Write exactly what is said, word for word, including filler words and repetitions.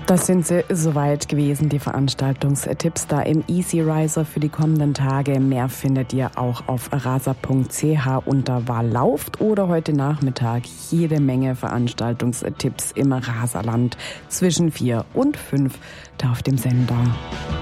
Das sind sie soweit gewesen, die Veranstaltungstipps da im Easy Riser für die kommenden Tage. Mehr findet ihr auch auf rasa punkt c h unter Wahl lauft oder heute Nachmittag jede Menge Veranstaltungstipps im Rasaland zwischen vier und fünf da auf dem Sender.